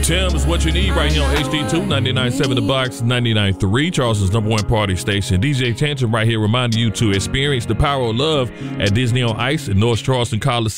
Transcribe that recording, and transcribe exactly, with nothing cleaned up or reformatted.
Tim is what you need right here on H D two, ninety-nine point seven The Box, ninety-nine point three, Charleston's number one party station. D J Tantrum right here reminding you to experience the power of love at Disney on Ice in North Charleston Coliseum.